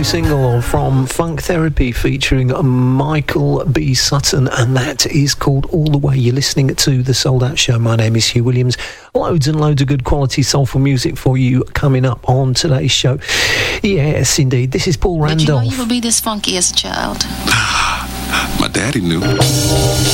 new single from Funk Therapy featuring Michael B. Sutton, and that is called All the Way. You're listening to The Souled Out Show. My name is Hugh Williams. Loads and loads of good quality soulful music for you coming up on today's show. Yes, indeed. This is Paul Randolph. Did you know you would be this funky as a child? My daddy knew.